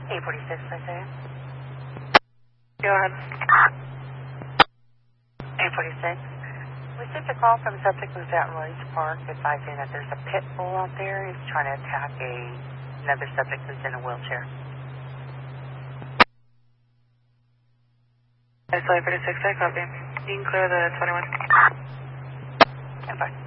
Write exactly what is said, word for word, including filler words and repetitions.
eight forty-six, I say. Go ahead. eight forty-six. We received a call from a subject who's at Roy's Park advising that there's a pit bull out there. He's trying to attack a another subject who's in a wheelchair. eight forty-six, I copy. You can clear the twenty-one. And bye.